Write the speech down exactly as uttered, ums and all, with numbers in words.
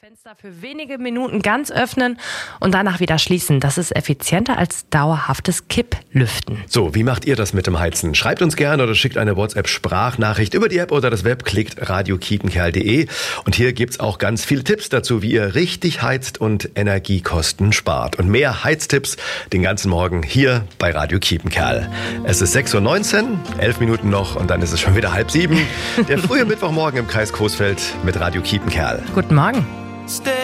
Fenster für wenige Minuten ganz öffnen und danach wieder schließen. Das ist effizienter als dauerhaftes Kipplüften. So, wie macht ihr das mit dem Heizen? Schreibt uns gerne oder schickt eine WhatsApp-Sprachnachricht über die App oder das Web, klickt radio kiepenkerl punkt de. Und hier gibt's auch ganz viele Tipps dazu, wie ihr richtig heizt und Energiekosten spart. Und mehr Heiztipps den ganzen Morgen hier bei Radio Kiepenkerl. Es ist sechs Uhr neunzehn, elf Minuten noch und dann ist es schon wieder halb sieben. Der frühe Mittwochmorgen im Kreis Coesfeld mit Radio Kiepenkerl. Guten Morgen.